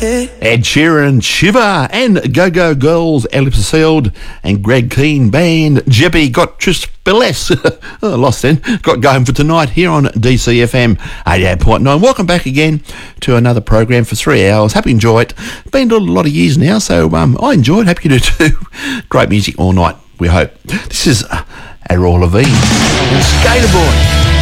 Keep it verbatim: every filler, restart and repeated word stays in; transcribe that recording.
Ed Sheeran, Shiver, and Go Go Girls, Ellipsis Field, and Greg Keane Band. Jeppy got Tris Billes, oh, lost then, got going for tonight here on D C F M eighty-eight point nine. Welcome back again to another program for three hours. Hope you enjoy it. Been a lot of years now, so um, I enjoy it. Hope you do too. Great music all night, we hope. This is uh, Avril Lavigne and Skater Boy.